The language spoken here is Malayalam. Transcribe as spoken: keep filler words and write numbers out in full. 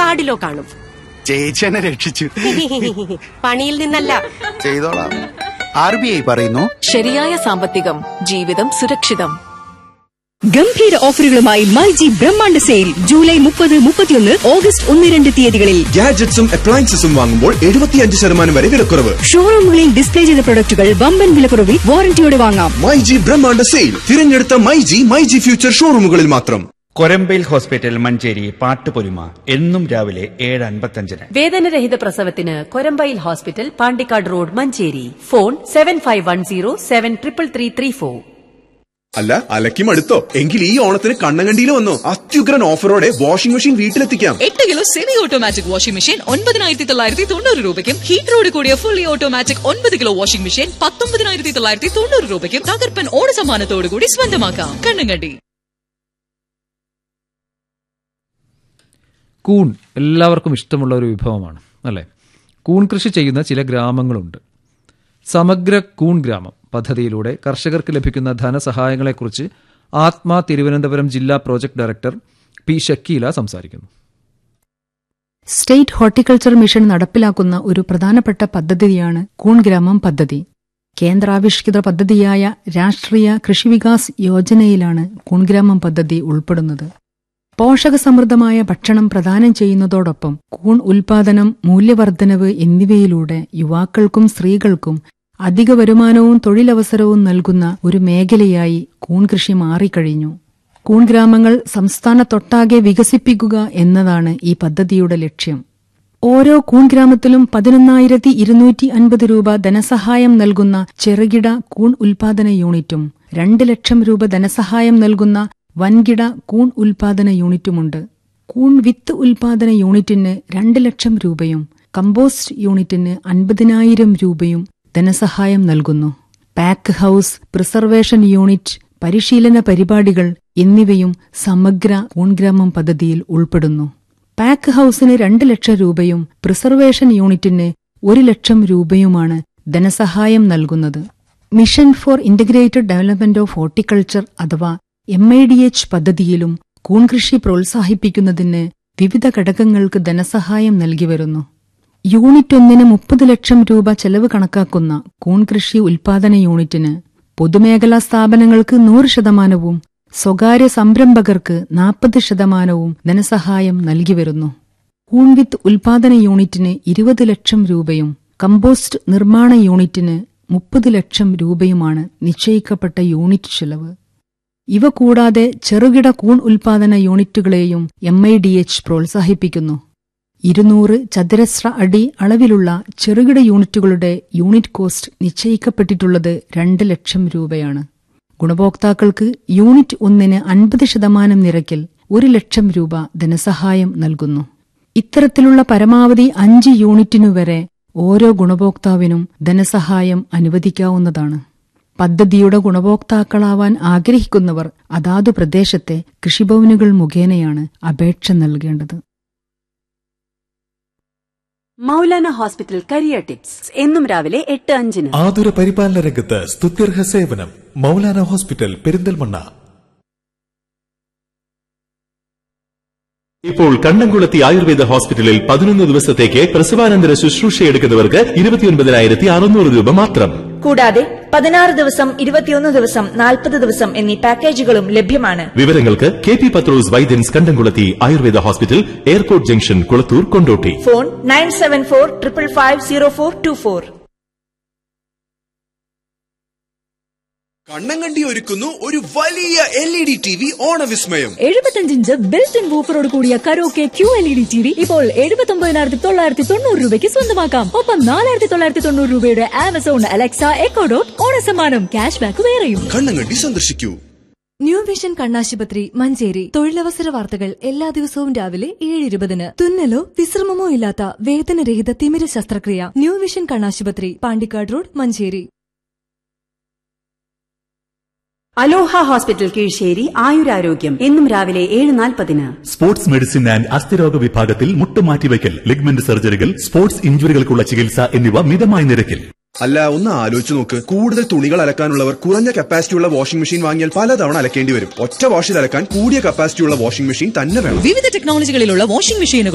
കാർഡിലോ കാണും. ചേച്ചി എന്നെ രക്ഷിച്ചു. പണിയിൽ നിന്നല്ല, ചെയ്തോളാം. ആർ ബി ഐ പറയുന്നു, ശരിയായ സാമ്പത്തികം ജീവിതം സുരക്ഷിതം. ഗംഭീര ഓഫറുകളുമായി മൈജി ബ്രഹ്മാണ്ഡ സെയിൽ ജൂലൈ മുപ്പത് മുപ്പത്തിയൊന്ന് ഓഗസ്റ്റ് ഒന്ന് രണ്ട് തീയതികളിൽ. ഗാഡ്ജറ്റ്സും അപ്ലയൻസസും വാങ്ങുമ്പോൾ എഴുപത്തിയഞ്ച് ശതമാനം വരെ വിലക്കുറവ്. ഷോറൂമുകളിൽ ഡിസ്പ്ലേ ചെയ്ത പ്രൊഡക്റ്റുകൾ വമ്പൻ വിലക്കുറവിൽ വാറന്റിയോടെ വാങ്ങാം. മൈജി ബ്രഹ്മാണ്ഡ സെയിൽ തിരഞ്ഞെടുത്ത മൈജി മൈജി ഫ്യൂച്ചർ ഷോറൂമുകളിൽ മാത്രം. കൊരമ്പയിൽ ഹോസ്പിറ്റൽ മഞ്ചേരി പാട്ടുപൊലിമ എന്നും രാവിലെ ഏഴ് അൻപത്തഞ്ചിന്. വേദനരഹിത പ്രസവത്തിന് Korambayil hospital, Pandikkad road, Manjeri. Phone seven five one zero seven triple three three four. അല്ല, അലക്കി മടുത്തോ? എങ്കിൽ ഈ ഓണത്തിന് കണ്ണങ്കണ്ടിയിൽ വന്നോ. അത്യുഗ്രൻ ഓഫറോടെ വാഷിംഗ് മെഷീൻ വീട്ടിലെത്തിക്കാം. എട്ട് kilo semi automatic washing machine ഒൻപതിനായിരത്തി തൊള്ളായിരത്തി തൊണ്ണൂറ് രൂപയ്ക്കും ഹീറ്ററോട് കൂടിയ ഫുള്ളി ഓട്ടോമാറ്റിക് ഒൻപത് കിലോ വാഷിംഗ് മെഷീൻ പത്തൊമ്പതിനായിരത്തി തൊള്ളായിരത്തി തൊണ്ണൂറ് രൂപയ്ക്കും തകർപ്പൻ ഓണ സമ്മാനത്തോടുകൂടി സ്വന്തമാക്കാം. കണ്ണങ്കണ്ടി. കൂൺ എല്ലാവർക്കും ഇഷ്ടമുള്ള ഒരു വിഭവമാണ് അല്ലേ? കൂൺ കൃഷി ചെയ്യുന്ന ചില ഗ്രാമങ്ങളുണ്ട്. സമഗ്ര കൂൺ ഗ്രാമം പദ്ധതിയിലൂടെ കർഷകർക്ക് ലഭിക്കുന്ന ധനസഹായങ്ങളെക്കുറിച്ച് ആത്മാ തിരുവനന്തപുരം ജില്ലാ പ്രോജക്ട് ഡയറക്ടർ പി ഷക്കീല സംസാരിക്കുന്നു. സ്റ്റേറ്റ് ഹോർട്ടിക്കൾച്ചർ മിഷൻ നടപ്പിലാക്കുന്ന ഒരു പ്രധാനപ്പെട്ട പദ്ധതിയാണ് കൂൺ ഗ്രാമം പദ്ധതി. കേന്ദ്രാവിഷ്കൃത പദ്ധതിയായ രാഷ്ട്രീയ കൃഷിവികാസ് യോജനയിലാണ് കൂൺഗ്രാമം പദ്ധതി ഉൾപ്പെടുന്നത്. പോഷകസമൃദ്ധമായ ഭക്ഷണം പ്രദാനം ചെയ്യുന്നതോടൊപ്പം കൂൺ ഉൽപാദനം, മൂല്യവർദ്ധനവ് എന്നിവയിലൂടെ യുവാക്കൾക്കും സ്ത്രീകൾക്കും അധിക വരുമാനവും തൊഴിലവസരവും നൽകുന്ന ഒരു മേഖലയായി കൂൺ കൃഷി മാറിക്കഴിഞ്ഞു. കൂൺ ഗ്രാമങ്ങൾ സംസ്ഥാനത്തൊട്ടാകെ വികസിപ്പിക്കുക എന്നതാണ് ഈ പദ്ധതിയുടെ ലക്ഷ്യം. ഓരോ കൂൺ ഗ്രാമത്തിലും പതിനൊന്നായിരത്തി ഇരുന്നൂറ്റി അൻപത് രൂപ ധനസഹായം നൽകുന്ന ചെറുകിട കൂൺ ഉൽപാദന യൂണിറ്റും രണ്ട് ലക്ഷം രൂപ ധനസഹായം നൽകുന്ന വൻകിട കൂൺ ഉൽപാദന യൂണിറ്റുമുണ്ട്. കൂൺ വിത്ത് ഉൽപാദന യൂണിറ്റിന് രണ്ട് ലക്ഷം രൂപയും കമ്പോസ്റ്റ് യൂണിറ്റിന് അൻപതിനായിരം രൂപയും ധനസഹായം നൽകുന്നു. പാക്ക് ഹൌസ്, പ്രിസർവേഷൻ യൂണിറ്റ്, പരിശീലന പരിപാടികൾ എന്നിവയും സമഗ്ര കൂൺഗ്രാമം പദ്ധതിയിൽ ഉൾപ്പെടുന്നു. പാക്ക് ഹൌസിന് രണ്ട് ലക്ഷം രൂപയും പ്രിസർവേഷൻ യൂണിറ്റിന് ഒരു ലക്ഷം രൂപയുമാണ് ധനസഹായം നൽകുന്നത്. Mission four integrated development of horticulture അഥവാ എം ഐ ഡി എച്ച് പദ്ധതിയിലും കൂൺകൃഷി പ്രോത്സാഹിപ്പിക്കുന്നതിന് വിവിധ ഘടകങ്ങൾക്ക് ധനസഹായം നൽകിവരുന്നു. യൂണിറ്റ് ഒന്നിന് മുപ്പത് ലക്ഷം രൂപ ചെലവ് കണക്കാക്കുന്ന കൂൺകൃഷി ഉൽപാദന യൂണിറ്റിന് പൊതുമേഖലാ സ്ഥാപനങ്ങൾക്ക് നൂറ് ശതമാനവും സ്വകാര്യ സംരംഭകർക്ക് നാൽപ്പത് ശതമാനവും ധനസഹായം നൽകിവരുന്നു. കൂൺവിത്ത് ഉൽപാദന യൂണിറ്റിന് ഇരുപത് ലക്ഷം രൂപയും കമ്പോസ്റ്റ് നിർമ്മാണ യൂണിറ്റിന് മുപ്പത് ലക്ഷം രൂപയുമാണ് നിശ്ചയിക്കപ്പെട്ട യൂണിറ്റ് ചെലവ്. ഇവ കൂടാതെ ചെറുകിട കൂൺ ഉൽപാദന യൂണിറ്റുകളെയും എം ഐ ഡി എച്ച് പ്രോത്സാഹിപ്പിക്കുന്നു. ഇരുന്നൂറ് ചതുരശ്ര അടി അളവിലുള്ള ചെറുകിട യൂണിറ്റുകളുടെ യൂണിറ്റ് കോസ്റ്റ് നിശ്ചയിക്കപ്പെട്ടിട്ടുള്ളത് രണ്ട് ലക്ഷം രൂപയാണ്. ഗുണഭോക്താക്കൾക്ക് യൂണിറ്റ് ഒന്നിന് അൻപത് ശതമാനം നിരക്കിൽ ഒരു ലക്ഷം രൂപ ധനസഹായം നൽകുന്നു. ഇത്തരത്തിലുള്ള പരമാവധി അഞ്ച് യൂണിറ്റിനുവരെ ഓരോ ഗുണഭോക്താവിനും ധനസഹായം അനുവദിക്കാവുന്നതാണ്. പദ്ധതിയുടെ ഗുണഭോക്താക്കളാവാൻ ആഗ്രഹിക്കുന്നവർ അതാതു പ്രദേശത്തെ കൃഷിഭവനുകൾ മുഖേനയാണ് അപേക്ഷ നൽകേണ്ടത്. മൗലാന ഹോസ്പിറ്റൽ കരിയർ ടിപ്സ് എന്നും രാവിലെ എട്ട് അഞ്ചിന്. ആതുര പരിപാലന രംഗത്ത് സ്തുത്യർഹ സേവനം. മൗലാന ഹോസ്പിറ്റൽ, പെരിന്തൽമണ്ണ. ഇപ്പോൾ കണ്ണംകുളത്തി ആയുർവേദ ഹോസ്പിറ്റലിൽ പതിനൊന്ന് ദിവസത്തേക്ക് പ്രസവാനന്തര ശുശ്രൂഷയെടുക്കുന്നവർക്ക് ഇരുപത്തിയൊൻപതിനായിരത്തി അറുന്നൂറ് രൂപ മാത്രം. കൂടാതെ പതിനാറ് ദിവസം, ഇരുപത്തിയൊന്ന് ദിവസം, നാൽപ്പത് ദിവസം എന്നീ പാക്കേജുകളും ലഭ്യമാണ്. വിവരങ്ങൾക്ക് കെ പി പത്രോസ് വൈദ്യൻസ് കണ്ടംകുളത്തി Ayurveda hospital, airport junction, Kulathur, Kondotty. Phone nine seven four triple five zero four to four. Kannankandi ഒരുക്കുന്നു ഒരു വലിയ L E D T V ഓണവിസ്മയം. എഴുപത്തിയഞ്ചിഞ്ച് built in വൂഫറോട് കൂടിയ karaoke Q L E D T V ഇപ്പോൾ എഴുപത്തി ഒമ്പതിനായിരത്തി തൊള്ളായിരത്തി തൊണ്ണൂറ് രൂപയ്ക്ക് സ്വന്തമാക്കാം. ഒപ്പം നാലായിരത്തി തൊള്ളായിരത്തി തൊണ്ണൂറ് രൂപയുടെ Amazon Alexa echo dot ഓണസമ്മാനം cash back വേറെയും. കണ്ണങ്കണ്ടി സന്ദർശിക്കൂ. ന്യൂ വിഷൻ കണ്ണാശുപത്രി, മഞ്ചേരി. തൊഴിലവസര വാർത്തകൾ എല്ലാ ദിവസവും രാവിലെ ഏഴ് ഇരുപതിന്. തുന്നലോ വിശ്രമമോ ഇല്ലാത്ത വേദനരഹിത തിമിര ശസ്ത്രക്രിയ. ന്യൂ വിഷൻ കണ്ണാശുപത്രി, പാണ്ടിക്കാട് റോഡ്, മഞ്ചേരി. അലോഹ ഹോസ്പിറ്റൽ കീഴ്ശ്ശേരി, ആയുരാരോഗ്യം എന്നും രാവിലെ ഏഴ് നാൽപ്പതിന്. സ്പോർട്സ് മെഡിസിൻ ആൻഡ് അസ്ഥിരോഗ വിഭാഗത്തിൽ മുട്ടുമാറ്റിവയ്ക്കൽ, ലിഗ്മെന്റ് സർജറികൾ, സ്പോർട്സ് ഇഞ്ചുറികൾക്കുള്ള ചികിത്സ എന്നിവ മിതമായ നിരക്കിൽ. അല്ല, ഒന്ന് ആലോചിച്ച് നോക്ക്. കൂടുതൽ തുണികൾ അലക്കാനുള്ളവർ കുറഞ്ഞ കപ്പാസിറ്റിയുള്ള വാഷിംഗ് മെഷീൻ വാങ്ങിയാൽ പലതവണ അലക്കേണ്ടി വരും. ഒറ്റ വാഷിൽ അലക്കാൻ കൂടിയ കപ്പാസിറ്റിയുള്ള വാഷിംഗ് മെഷീൻ തന്നെ വേണം. വിവിധ ടെക്നോളജികളിലുള്ള വാഷിംഗ് മെഷീനുകൾ